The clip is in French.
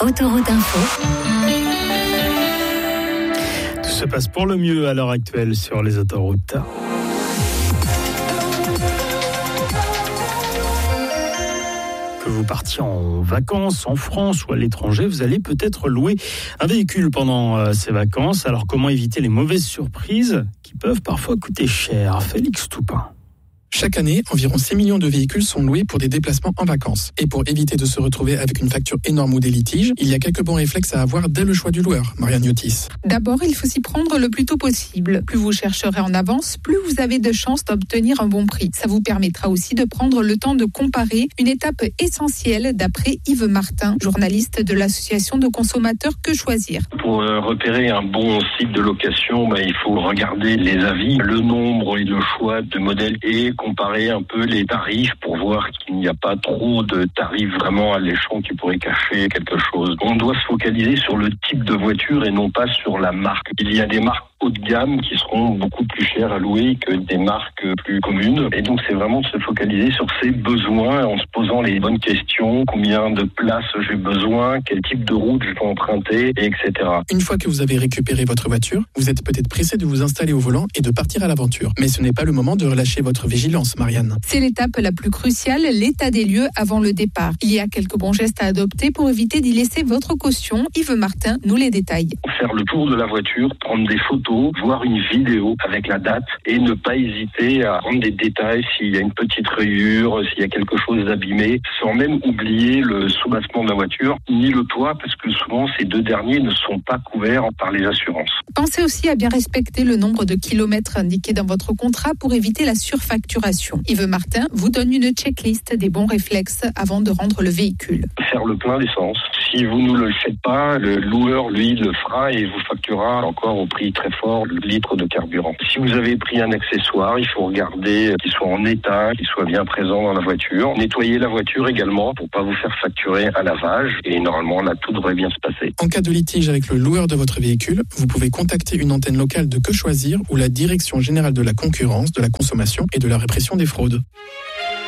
Autoroute Info. Tout se passe pour le mieux à l'heure actuelle sur les autoroutes. Que vous partiez en vacances en France ou à l'étranger, vous allez peut-être louer un véhicule pendant ces vacances. Alors comment éviter les mauvaises surprises qui peuvent parfois coûter cher? Félix Toupin. Chaque année, environ 6 millions de véhicules sont loués pour des déplacements en vacances. Et pour éviter de se retrouver avec une facture énorme ou des litiges, il y a quelques bons réflexes à avoir dès le choix du loueur. Marianne Yotis. D'abord, il faut s'y prendre le plus tôt possible. Plus vous chercherez en avance, plus vous avez de chances d'obtenir un bon prix. Ça vous permettra aussi de prendre le temps de comparer, une étape essentielle d'après Yves Martin, journaliste de l'association de consommateurs Que Choisir. Pour repérer un bon site de location, il faut regarder les avis, le nombre et le choix de modèles et comparer un peu les tarifs pour voir qu'il n'y a pas trop de tarifs vraiment alléchants qui pourraient cacher quelque chose. On doit se focaliser sur le type de voiture et non pas sur la marque. Il y a des marques haut de gamme qui seront beaucoup plus chères à louer que des marques plus communes. Et donc, c'est vraiment de se focaliser sur ses besoins en se posant les bonnes questions. Combien de places j'ai besoin? Quel type de route je peux emprunter? Etc. Une fois que vous avez récupéré votre voiture, vous êtes peut-être pressé de vous installer au volant et de partir à l'aventure. Mais ce n'est pas le moment de relâcher votre vigilance, Marianne. C'est l'étape la plus cruciale, l'état des lieux avant le départ. Il y a quelques bons gestes à adopter pour éviter d'y laisser votre caution. Yves Martin nous les détaille. Faire le tour de la voiture, prendre des photos, voir une vidéo avec la date et ne pas hésiter à prendre des détails s'il y a une petite rayure, s'il y a quelque chose d'abîmé, sans même oublier le soubassement de la voiture, ni le toit, parce que souvent ces deux derniers ne sont pas couverts par les assurances. Pensez aussi à bien respecter le nombre de kilomètres indiqués dans votre contrat pour éviter la surfacturation. Yves Martin vous donne une checklist des bons réflexes avant de rendre le véhicule. Faire le plein d'essence. Si vous ne le faites pas, le loueur, lui, le fera et vous facturera encore au prix très fort le litre de carburant. Si vous avez pris un accessoire, il faut regarder qu'il soit en état, qu'il soit bien présent dans la voiture. Nettoyer la voiture également pour pas vous faire facturer un lavage et normalement là tout devrait bien se passer. En cas de litige avec le loueur de votre véhicule, vous pouvez contacter une antenne locale de Que Choisir ou la Direction Générale de la Concurrence, de la Consommation et de la Répression des Fraudes.